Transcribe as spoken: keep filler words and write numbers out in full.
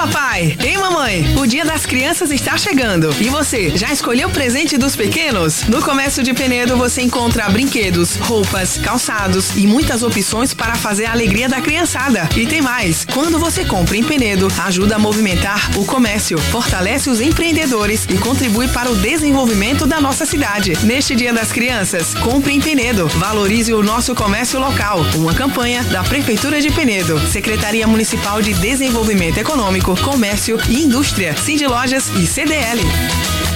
papai! Ei, mamãe! O Dia das Crianças está chegando. E você, já escolheu o presente dos pequenos? No Comércio de Penedo você encontra brinquedos, roupas, calçados e muitas opções para fazer a alegria da criançada. E tem mais! Quando você compra em Penedo, ajuda a movimentar o comércio, fortalece os empreendedores e contribui para o desenvolvimento da nossa cidade. Neste Dia das Crianças, compre em Penedo. Valorize o nosso comércio local. Uma campanha da Prefeitura de Penedo, Secretaria Municipal de Desenvolvimento Econômico, Comércio e Indústria, Cindy Lojas e C D L.